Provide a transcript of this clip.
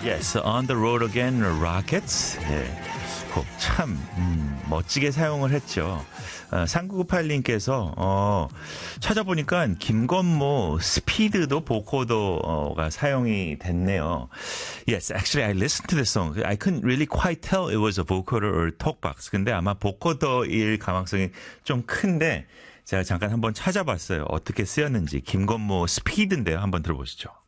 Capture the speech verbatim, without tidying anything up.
Yes, On the Road Again, Rockets. 예, 곡참 음, 멋지게 사용을 했죠. 어, 삼구구팔님께서 어, 찾아보니까 김건모 스피드도 보코더가 사용이 됐네요. Yes, actually I listened to this song. I couldn't really quite tell it was a vocoder or talkbox. 근데 아마 보코더일 가능성이 좀 큰데 제가 잠깐 한번 찾아봤어요. 어떻게 쓰였는지. 김건모 스피드인데요. 한번 들어보시죠.